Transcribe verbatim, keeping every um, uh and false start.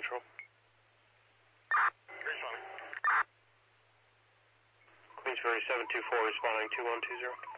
Control. Responding. Queensbury seven two four responding two one two zero.